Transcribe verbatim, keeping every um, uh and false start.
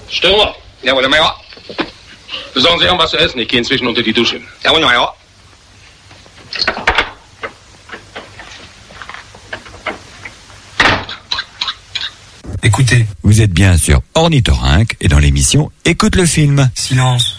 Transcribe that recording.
Stürmer. Jawohl, Major. Besorgen Sie irgendwas was zu essen. Ich gehe inzwischen unter die Dusche. Jawohl, Major. Écoutez. Vous êtes bien sur Ornithorynque et dans l'émission Écoute le film. Silence.